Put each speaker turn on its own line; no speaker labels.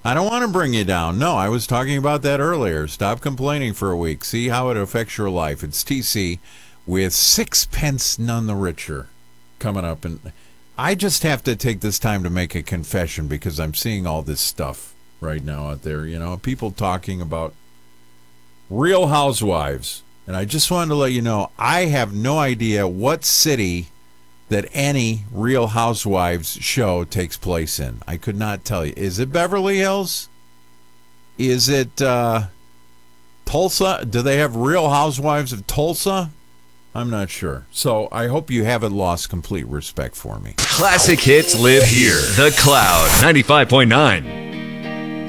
I don't want to bring you down. No, I was talking about that earlier. Stop complaining for a week. See how it affects your life. It's TC with Sixpence None the Richer coming up. And I just have to take this time to make a confession because I'm seeing all this stuff right now out there. You know, people talking about Real Housewives. And I just wanted to let you know, I have no idea what city that any Real Housewives show takes place in. I could not tell you. Is it Beverly Hills? Is it Tulsa? Do they have Real Housewives of Tulsa? I'm not sure. So I hope you haven't lost complete respect for me.
Classic hits live here. The Cloud 95.9.